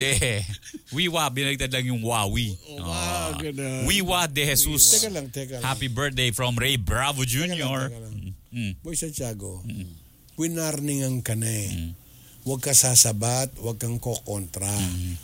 Wiwa, binagtad lang yung Wawi. Wiwa de Jesus. Teka lang. Happy birthday from Ray Bravo Jr. Boy Santiago, winarningan ka na eh. Huwag ka sasabat, huwag kang kokontra.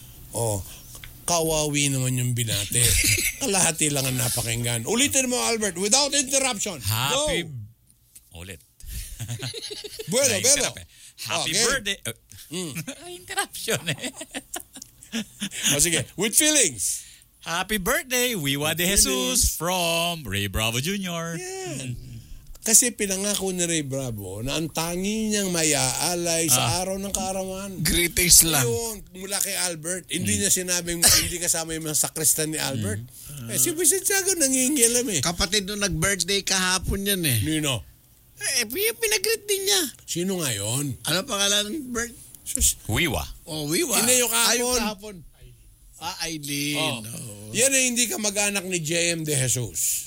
Kawawi naman yung binate. Kalahati lang ang napakinggan. Ulitin mo, Albert, without interruption. Ulit. Bueno. Happy birthday. Interruption eh. Sige, with feelings. Happy birthday, Wiwa de Jesus from Ray Bravo Jr. Yeah. Kasi pinangako ni Ray Bravo na ang tangi niyang mayaalay sa araw ng kaarawan. Greetings lang. Ayun, mula kay Albert. Hindi niya sinabing hindi kasama yung mga sakristan ni Albert. Si Boy Santiago nangingilam eh. Kapatid nung nag-birthday kahapon yan eh. Nino? Pinag-greet din niya. Sino nga yun? Ano pangalan ng birth? Wiwa. Wiwa. Hindi yung kahapon. Aileen. Yan ay hindi ka mag-anak ni JM de Jesus.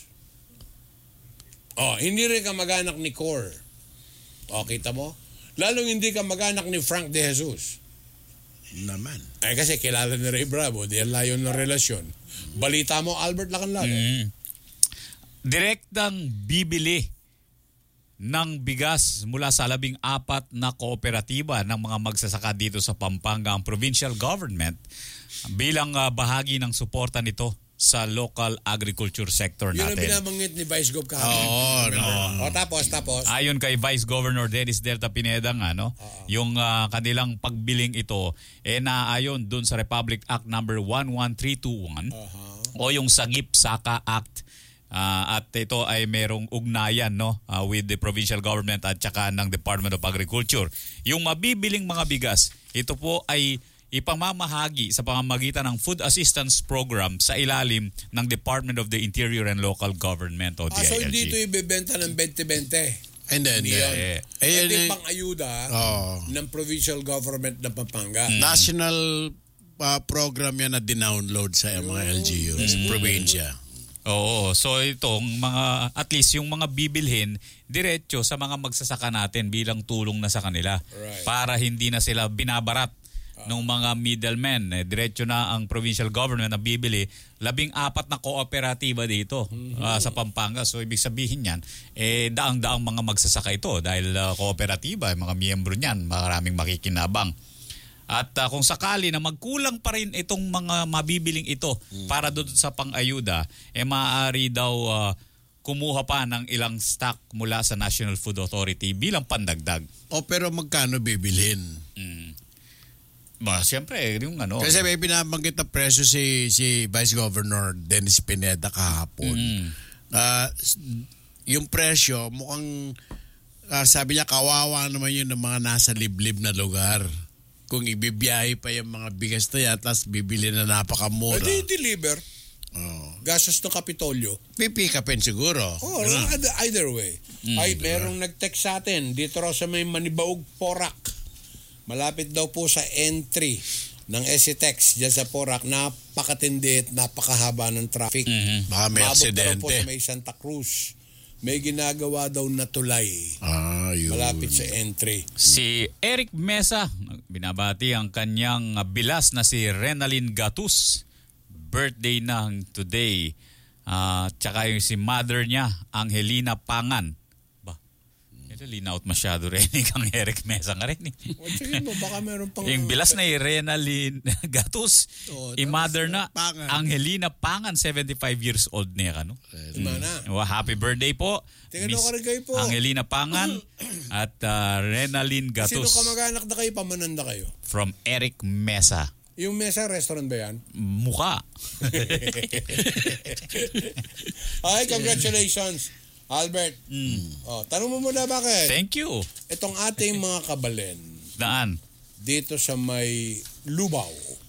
Hindi rin ka mag-anak ni Cor. Kita mo? Lalong hindi ka mag-anak ni Frank de Jesus. Naman. Kasi kilala ni Ray Bravo, di layo ng relasyon. Balita mo, Albert Lacanlaga. Direktang bibili ng bigas mula sa 14 na kooperatiba ng mga magsasaka dito sa Pampanga ang provincial government bilang bahagi ng suporta nito sa local agriculture sector natin. Yun ang binabanggit ni Vice Gov kahapon. Tapos. Ayon kay Vice Governor Dennis Delta Pineda yung kanilang pagbiling ito naayon dun sa Republic Act number 11321 o yung Sagip Saka Act. At ito ay merong ugnayan with the provincial government at saka ng Department of Agriculture. Yung mabibiling mga bigas, ito po ay ipamamahagi sa pamamagitan ng Food Assistance Program sa ilalim ng Department of the Interior and Local Government o DILG. So hindi ito ibebenta ng 20-20? Hindi. Ito yung pang-ayuda ng provincial government ng Pampanga. National program yan na dinownload sa mga LGUs, probinsya. Oo, so itong mga, at least yung mga bibilhin, diretso sa mga magsasaka natin bilang tulong na sa kanila. Right. Para hindi na sila binabarat ng mga middlemen. Diretso na ang provincial government na bibili 14 na kooperatiba dito sa Pampanga. So ibig sabihin yan, daang-daang mga magsasaka ito dahil kooperatiba, mga miyembro niyan, maraming makikinabang. At kung sakali na magkulang pa rin itong mga mabibiling ito para doon sa pang-ayuda, maaari daw kumuha pa ng ilang stock mula sa National Food Authority bilang pandagdag. Pero magkano bibilhin? Siyempre, yung Kasi may binabanggit na presyo si Vice Governor Dennis Pineda kahapon. Yung presyo, mukhang sabi niya kawawa naman yun ng mga nasa liblib na lugar. Kung ibibiyahe pa yung mga bigas na yan, tapos bibili na napakamura. Deliver. Gastos ng Kapitolyo. Pipick upin siguro. Either way. Merong nag-text sa atin dito raw sa may Manibaog, Porac. Malapit daw po sa entry ng SCTEX dyan sa Porac. Napakatindi at napakahaba ng traffic. Baka may aksidente. Maabot daw po sa may Santa Cruz. May ginagawa daw na tulay. Malapit sa entry. Si Eric Mesa, binabati ang kanyang bilas na si Renalyn Gatus. Birthday na today. Tsaka yung si mother niya, Angelina Pangan. Linaut masyado rin kang Eric Mesa nga rin. Sige mo, baka meron pang... Yung bilas na Renalyn Gatus, mother na Angelina Pangan, 75 years old niya ka, no? Happy birthday po, Miss Angelina Pangan at Renalyn Gatus. Sino kamag-anak na kayo, pamananda kayo? From Eric Mesa. Yung Mesa restaurant ba yan? Mukha. Ay, congratulations. Albert, tanong mo muna bakit? Thank you. Itong ating mga kabalen. Daan? Dito sa may Lubao.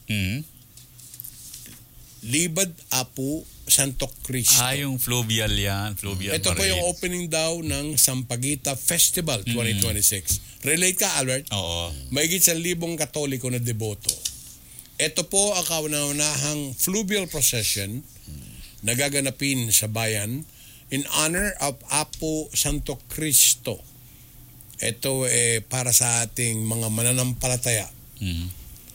Libad Apu Santo Cristo. Yung fluvial yan. Ito po yung opening daw ng Sampaguita Festival 2026. Relate ka, Albert? Oo. Mahigit sa 1,000 Katoliko na deboto. Ito po ang kauna-unahang fluvial procession na gaganapin sa bayan in honor of Apo Santo Cristo. Ito para sa ating mga mananampalataya.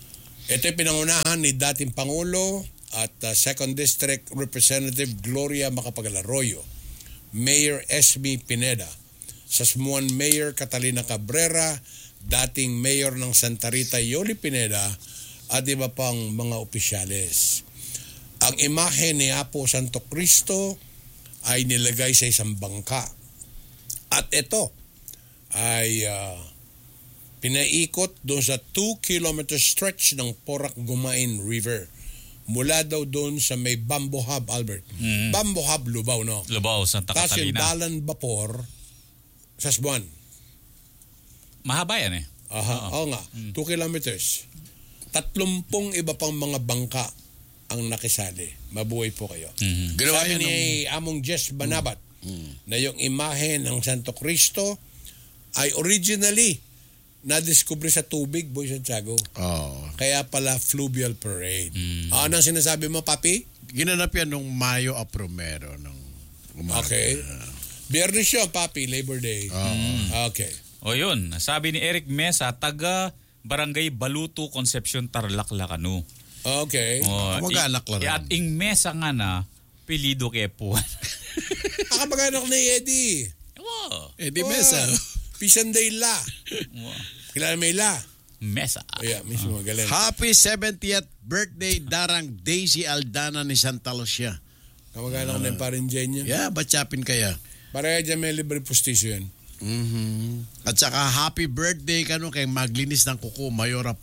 Ito'y pinangunahan ni dating Pangulo at 2nd District Representative Gloria Macapagal Arroyo, Mayor Esme Pineda, Sasmuan Mayor Catalina Cabrera, dating Mayor ng Santa Rita Yoli Pineda, at iba pang mga opisyales. Ang imahe ni Apo Santo Cristo ay nilagay sa isang bangka. At ito ay pinaikot doon sa 2-kilometer stretch ng Porac Gumain River. Mula daw doon sa may Bamboo Hub, Albert. Bamboo Hub, Lubao, no? Lubao, Santa Tapos yung Catalina. Dalan Vapor, Sasbuan. Mahaba yan eh. Oo nga, 2 kilometers. 30 iba pang mga bangka ang nakisali. Mabuhay po kayo. Ginawa Sabi yan ni Among Jess Banabat na yung imahe ng Santo Cristo ay originally nadiskubre sa tubig, Boy Santiago. Kaya pala fluvial parade. Ano ang sinasabi mo, Papi? Ginanap yan nung Mayo a Primero. Okay. Biyernes yun, Papi, Labor Day. Okay. O yun, sabi ni Eric Mesa, taga Barangay Baluto, Concepcion, Tarlac, Lacanu. Okay. Kamag-anak lang rin. At ing Mesa nga na, pilido kay Puan. Kamag-anak ni Eddie. Wow. Di Mesa. Pisanday La. Kilala may La. Mesa. Yeah, mismo, galing. Happy 70th birthday, Darang Daisy Aldana ni Santa Lucia. Kamag-anak na yung parin dyan niya. Yeah, batsapin kaya. Pareha dyan may libre pustiso yan. At saka happy birthday kay maglinis ng kuko Mayora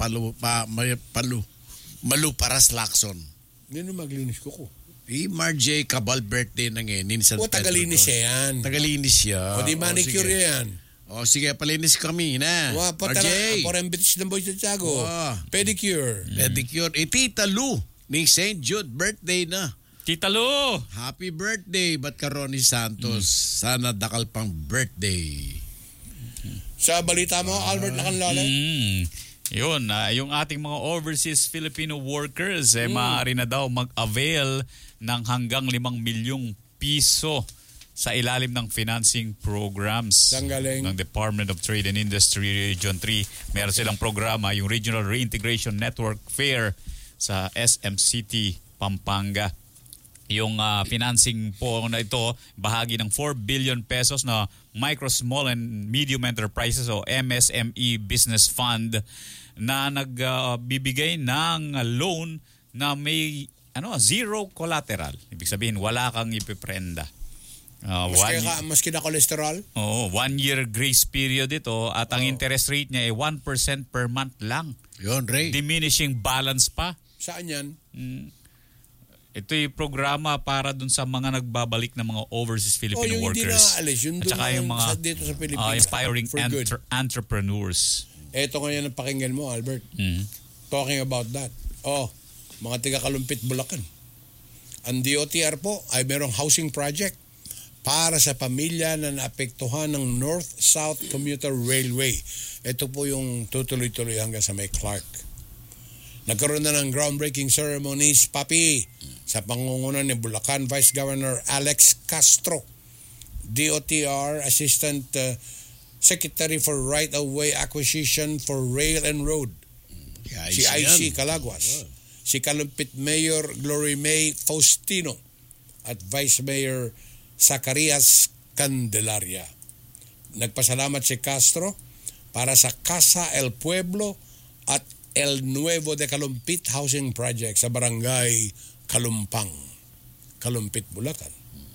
Malu Paras Lacson. Hindi na maglinis ko. Marjay Cabal birthday na ngayon. O, tagalinis siya yan. Tagalinis siya. O, di manicure sige. yan. Sige, palinis kami na. Marjay. For embitis ng Boy Santiago. Pedicure. Pedicure. Tita Lu ni St. Jude birthday na. Tita Lu! Happy birthday, Bat Ronnie Santos. Sana dakal pang birthday. Sa balita mo, Albert Lacanlole? Yun, yung ating mga overseas Filipino workers, maaari na daw mag-avail ng hanggang 5 milyong piso sa ilalim ng financing programs ng Department of Trade and Industry Region 3. Meron silang programa, yung Regional Reintegration Network Fair sa SMCT Pampanga. Yung financing po na ito, bahagi ng 4 billion pesos na Micro, Small and Medium Enterprises o MSME Business Fund na nagbibigay ng loan na may zero collateral. Ibig sabihin, wala kang ipiprenda. Maski na cholesterol? Oo, 1 year grace period ito at ang interest rate niya ay 1% per month lang. Yun, Ray. Diminishing balance pa. Saan yan? Ito yung programa para dun sa mga nagbabalik na mga overseas Filipino yung workers. Hindi na-alis. Yung at saka yung mga dito sa Pilipinas. Inspiring entrepreneurs. Ito ngayon ang pakinggan mo, Albert. Talking about that. Mga tiga-Kalumpit, Bulacan. Ang DOTR po ay merong housing project para sa pamilya na naapektuhan ng North-South Commuter Railway. Ito po yung tutuloy-tuloy hanggang sa may Clark. Nagkaroon na ng groundbreaking ceremonies, Papi, sa pangunguna ni Bulacan Vice Governor Alex Castro, DOTR Assistant Secretary for Right-of-Way Acquisition for Rail and Road, si IC Calagwas, si Kalumpit Mayor Glory May Faustino, at Vice Mayor Zacarias Candelaria. Nagpasalamat si Castro para sa Casa El Pueblo at El Nuevo de Kalumpit Housing Project sa Barangay Kalumpang, Kalumpit, Bulacan.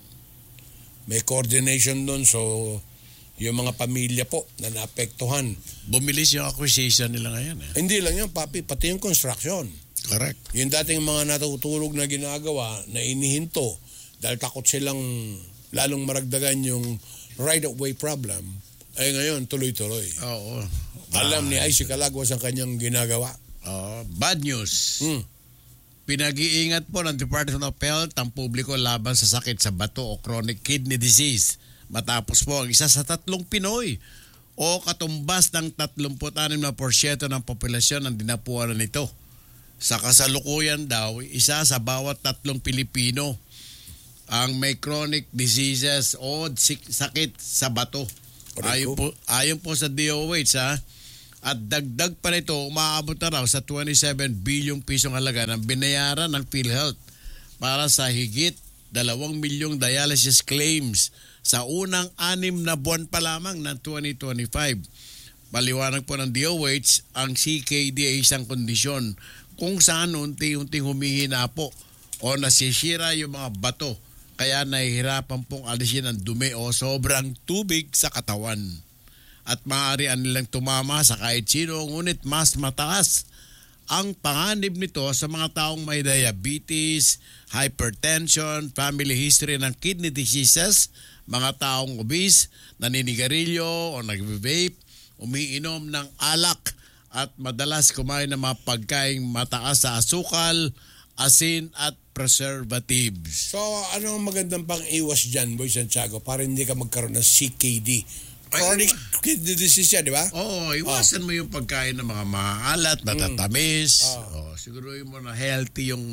May coordination doon, so yung mga pamilya po na naapektuhan. Bumilis yung acquisition nila ngayon. Hindi lang yan, Papi, pati yung construction. Correct. Yung dating mga natutulog na ginagawa na inihinto dahil takot silang lalong maragdagan yung right-of-way problem, ay ngayon tuloy-tuloy. Oo. Alam ni IC Calagwas ang kanyang ginagawa. Bad news. Pinag-iingat po ng Department of Health ang publiko laban sa sakit sa bato o chronic kidney disease. Matapos po ang isa sa 3 Pinoy o katumbas ng 36% ng populasyon ang dinapuan nito. Sa kasalukuyan daw, isa sa bawat 3 Pilipino ang may chronic diseases o sakit sa bato. Ayon po sa DOH, At dagdag pa nito, umaabot na raw sa 27 bilyong pisong halaga ng binayaran ng PhilHealth para sa higit 2 milyong dialysis claims sa unang 6 na buwan pa lamang ng 2025. Paliwanag po ng DOH, ang CKD ay isang kondisyon kung saan unti-unting humihina po o nasisira yung mga bato, kaya nahihirapan pong alisin ang dumi o sobrang tubig sa katawan. At maaari nilang tumama sa kahit sino, ngunit mas mataas ang panganib nito sa mga taong may diabetes, hypertension, family history ng kidney diseases, mga taong obese, naninigarilyo o nagve-vape, umiinom ng alak at madalas kumain ng mga pagkaing mataas sa asukal, asin at preservatives. So, ano ang magandang pang-iwas dyan, Boy Santiago, para hindi ka magkaroon ng CKD? Chronic kidney disease yan, di ba? Oo, iwasan mo yung pagkain ng mga maalat, matatamis. Siguruhin mo na healthy yung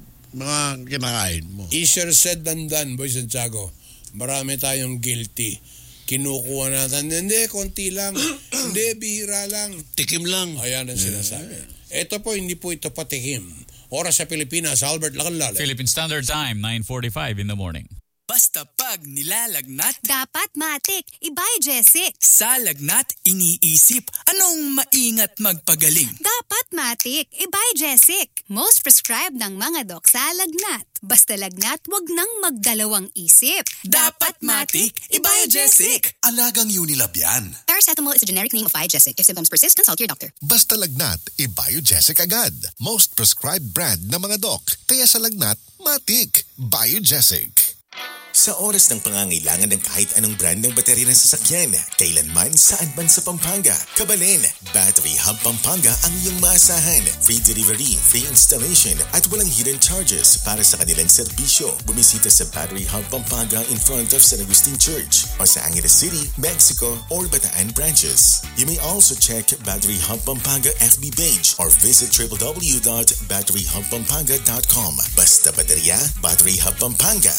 mga kinakain mo. Easier said than done, Boy Santiago. Marami tayong guilty. Kinukuha natin, hindi, konti lang. Hindi, bihira lang. Tikim lang. Ayan ang sinasabi. Ito po, hindi po ito patikim. Oras sa Pilipinas, Albert Lacanlale. Philippine Standard Time, 9:45 in the morning. Basta pag nilalagnat, dapat matik, ibay Jessic. sa lagnat iniisip, anong maingat magpagaling? Dapat matik, ibay Jessic. Most prescribed ng mga dok sa lagnat. Basta lagnat, wag nang magdalawang isip. Dapat matik, Ibiogesic. Alagang Unilab yan. Paracetamol is a generic name of Ibiogesic. If symptoms persist, consult your doctor. Basta lagnat, Ibiogesic agad. Most prescribed brand ng mga doc. Kaya sa lagnat, matik. Biogesic. Sa oras ng pangangailangan ng kahit anong brand ng baterya ng sasakyan, kailanman saan man sa Pampanga, kabalin, Battery Hub Pampanga ang iyong maasahan. Free delivery, free installation at walang hidden charges para sa kanilang serbisyo. Bumisita sa Battery Hub Pampanga in front of San Agustin Church o sa Angeles City, Mexico or Bataan branches. You may also check Battery Hub Pampanga FB page or visit www.batteryhubpampanga.com. Basta baterya, Battery Hub Pampanga.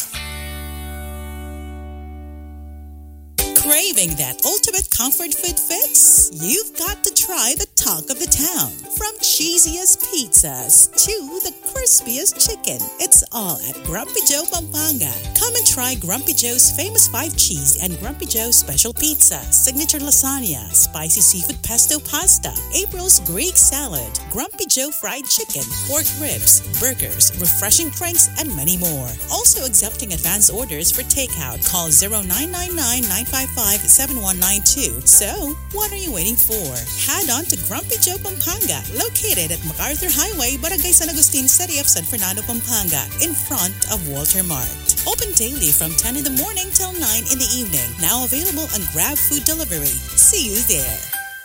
Craving that ultimate comfort food fix? You've got to try the talk of the town. From cheesiest pizzas to the crispiest chicken, it's all at Grumpy Joe Pampanga. Come and try Grumpy Joe's famous 5-cheese and Grumpy Joe's special pizza, signature lasagna, spicy seafood pesto pasta, April's Greek salad, Grumpy Joe fried chicken, pork ribs, burgers, refreshing drinks, and many more. Also accepting advance orders for takeout. Call 0999-955-7192. So, what are you waiting for? Head on to Grumpy Joe Pampanga, located at MacArthur Highway, Barangay San Agustin, City of San Fernando, Pampanga, in front of Walter Mart. Open daily from 10 in the morning till 9 in the evening. Now available on Grab Food Delivery. See you there.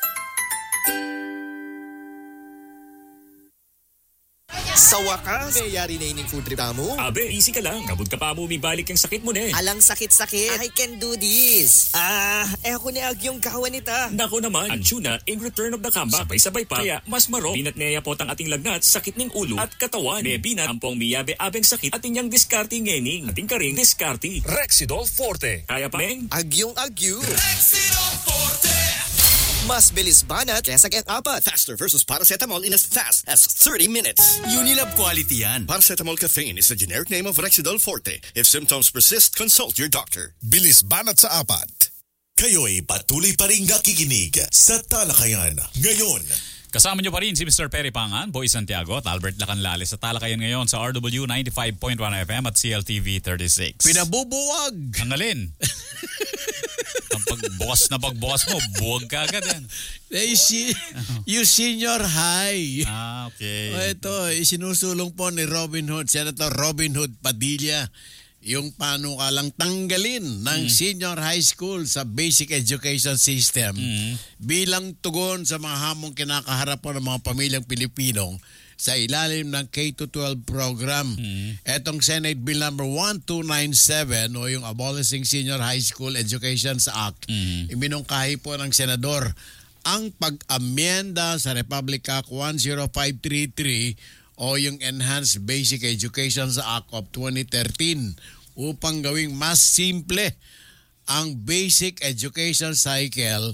Sa wakas, mayayari na ining food trip mo. Abe, easy ka lang. Kabod ka pa mo umibalik yung sakit mo na eh. Alang sakit-sakit. I can do this. Ako ni Agyong kawan nita. Nako naman, ang tuna in return of the comeback. Sabay-sabay pa. Kaya mas maro. Binat niya po ang ating lagnat, sakit ng ulo at katawan. May binat ang pong miyabe-abeng sakit at inyang diskarte ngening. Ating karing diskarte. Rexidol Forte. Kaya pa, Meng? Agyong Agyo. Rexidol Forte. Mas bilis banat kesa kaya apat. Faster versus paracetamol in as fast as 30 minutes. Unilab quality yan. Paracetamol caffeine is the generic name of Rexidol Forte. If symptoms persist, consult your doctor. Bilis banat sa apat. Kayo'y patuloy pa rin nakikinig sa Talakayan ngayon. Kasama niyo pa rin si Mr. Perry Pangan, Boy Santiago at Albert Lacanlale sa Talakayan ngayon sa RW 95.1 FM at CLTV 36. Pinabubuwag! Ang alin? Ang pagbukas mo, buwag ka agad yan. You senior high. Okay. Ito, isinusulong po ni Robin Hood, Senator Robin Hood Padilla, yung panukalang tanggalin ng senior high school sa basic education system bilang tugon sa mga hamong kinakaharap po ng mga pamilyang Pilipino sa ilalim ng K-12 program. Etong Senate Bill number 1297 o yung Abolishing Senior High School Education Act, iminungkahi po ng senador ang pag-amyenda sa Republic Act 10533 o yung Enhanced Basic Education Act of 2013 upang gawing mas simple ang basic education cycle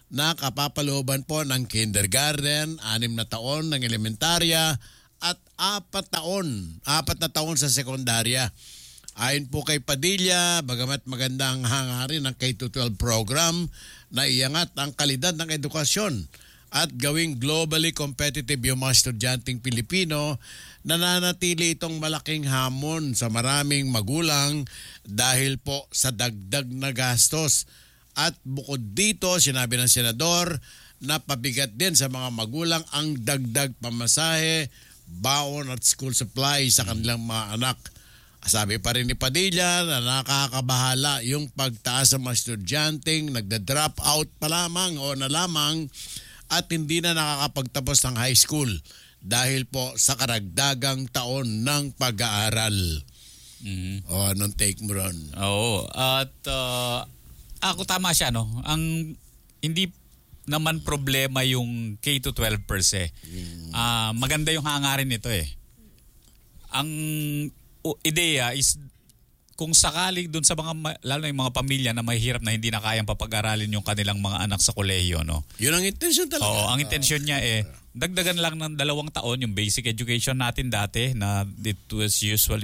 na kapapalooban po ng kindergarten, 6 na taon ng elementarya at 4 na taon sa sekundarya. Ayon po kay Padilla, bagamat maganda ang hangarin ng K-12 program na iangat ang kalidad ng edukasyon at gawing globally competitive yung mga estudyanteng Pilipino, nananatili itong malaking hamon sa maraming magulang dahil po sa dagdag na gastos. At bukod dito, sinabi ng senador na pabigat din sa mga magulang ang dagdag pamasahe, baon at school supply sa kanilang mga anak. Sabi pa rin ni Padilla na nakakabahala yung pagtaas sa mga estudyanteng nagda-drop out pa lamang o na lamang at hindi na nakakapagtapos ng high school dahil po sa karagdagang taon ng pag-aaral. O, anong take mo ron? Oo. At ako tama siya, no? Ang hindi naman problema yung K-12 per se. Maganda yung hangarin nito eh. Ang ideya is kung sakali dun sa mga, lalo na yung mga pamilya na mahihirap na hindi na kayang papag-aralin yung kanilang mga anak sa kolehiyo, no? Yun ang intensyon talaga. Oo, ang intensyon niya dagdagan lang ng 2 taon yung basic education natin dati na it was usually,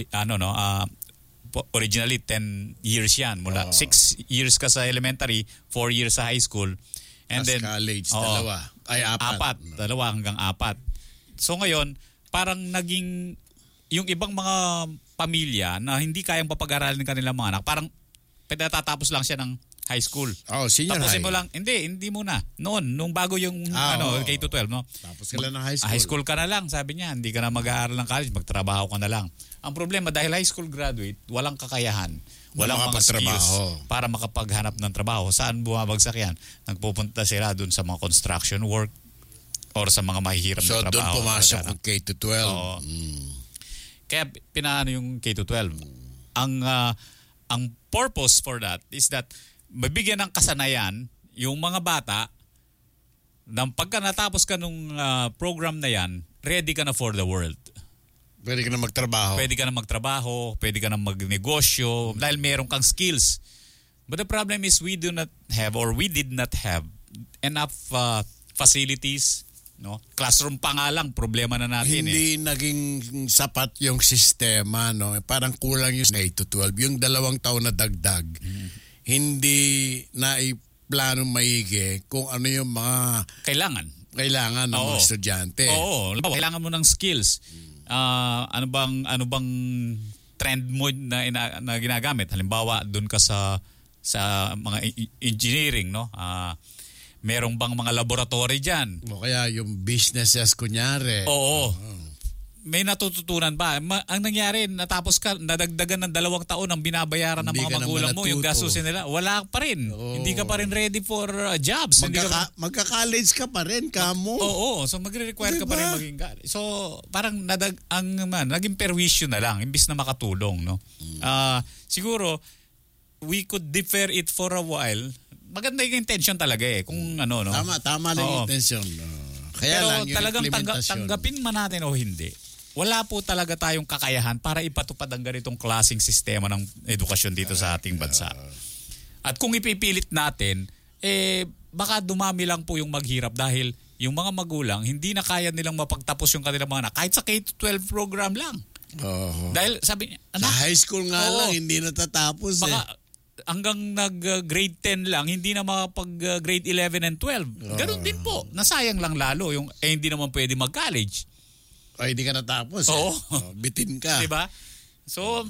originally 10 years yan. Mula 6 years ka sa elementary, 4 years sa high school. And then college, 4. 2 hanggang 4. So ngayon, parang naging yung ibang mga pamilya na hindi kayang papag-aralin ng kanilang mga anak, parang pinatatapos lang siya ng high school. Senior Tapusin high. mo lang. Hindi muna. Nung bago yung K-12, no? Tapos ka lang ng high school. High school ka na lang, sabi niya. Hindi ka na mag-aaral ng college, magtrabaho ka na lang. Ang problema, dahil high school graduate, walang kakayahan. Walang mga skills para makapaghanap ng trabaho. Saan bumabagsak yan? Nagpupunta sila dun sa mga construction work or sa mga mahihirap na trabaho. So doon pumasok ang K-12. Kaya pinaano yung K-12. Ang purpose for that is that mabigyan ng kasanayan yung mga bata na pagka natapos ka nung program na yan, ready ka na for the world. Pwede ka na magtrabaho. Pwede ka na magnegosyo dahil meron kang skills. But the problem is we did not have enough facilities. No? Classroom pa nga lang, problema na natin. Hindi naging sapat yung sistema. No? Parang kulang yung K-12. Yung 2 taon na dagdag. Hindi na plano maigi kung ano yung mga kailangan ng mga estudyante. Oo, kailangan mo ng skills. Ano bang trend mo na ginagamit? Halimbawa, doon ka sa mga engineering, no? Merong bang mga laboratory diyan? O kaya yung businesses kunyari. Oo. May natututunan ba? Ang nangyari, natapos ka, nadagdagan ng 2 taon ang binabayaran ng mga magulang mo, yung gastusin nila, wala pa rin. Hindi ka pa rin ready for jobs. Magka-college ka pa rin, kamo. Oo, so magre-require ka pa rin maging college. So parang naging perwisyo na lang, imbis na makatulong. No? Siguro, we could defer it for a while. Maganda yung intention talaga kung ano. No? Tama lang yung intention. Kaya pero lang yung talagang implementasyon. tanggapin man natin o hindi, wala po talaga tayong kakayahan para ipatupad ang ganitong klaseng sistema ng edukasyon dito sa ating bansa. At kung ipipilit natin, baka dumami lang po yung maghirap dahil yung mga magulang, hindi na kaya nilang mapagtapos yung kanilang mga anak. Kahit sa K-12 program lang. Dahil sabi niya, sa high school nga lang, hindi natatapos baka, hanggang nag-grade 10 lang, hindi na makapag-grade 11 and 12. Ganun din po. Nasayang lang lalo. Hindi naman pwede mag-college. Hindi ka natapos. Bitin ka. Diba? So,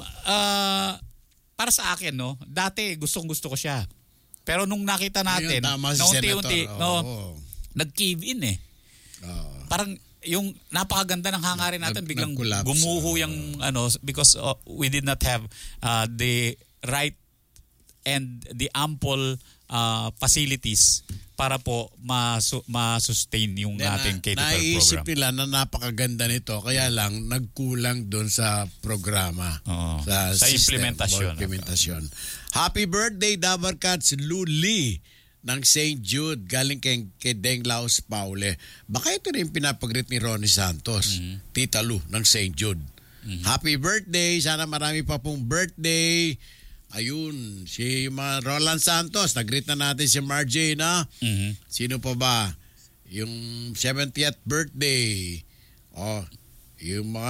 para sa akin, no, dati gustong-gusto ko siya. Pero nung nakita natin, na unti-unti, nag-cave in Parang yung napakaganda ng hangarin natin, biglang gumuho yung because we did not have the right and the ample facilities para po ma-sustain yung ating K-12 program. Naisip nila na napakaganda nito, kaya lang nagkulang doon sa programa. Sa implementasyon. Happy birthday, Dabarkats Luli ng St. Jude, galing kay Deng Laos Paule. Baka ito rin pinapag-greet ni Ronnie Santos, Tita Lu ng St. Jude. Happy birthday, sana marami pa pong birthday. Ayun, si Roland Santos, nag-greet na natin si Marjay na. Sino pa ba? Yung 70th birthday. Yung mga